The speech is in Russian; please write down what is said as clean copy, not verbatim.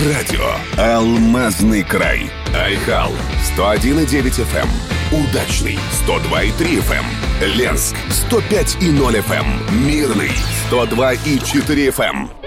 Радио «Алмазный край». Айхал 101,9 FM. Удачный 102,3 FM. Ленск 105,0 FM. Мирный 102,4 FM.